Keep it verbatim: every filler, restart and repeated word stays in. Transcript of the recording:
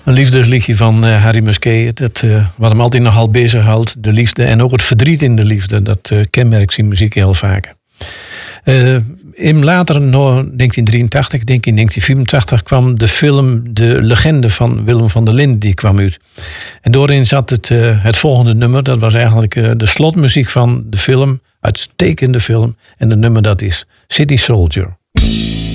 Een liefdesliedje van uh, Harry Musquet. Dat, uh, wat hem altijd nogal bezighoudt. De liefde en ook het verdriet in de liefde. Dat uh, kenmerkt zijn muziek heel vaak. Uh, in later, no, negentien drieëntachtig, denk ik in negentien vierentachtig... kwam de film De Legende van Willem van der Linde die kwam uit. En doorin zat het, uh, het volgende nummer. Dat was eigenlijk uh, de slotmuziek van de film. Uitstekende film. En het nummer dat is City Soldier.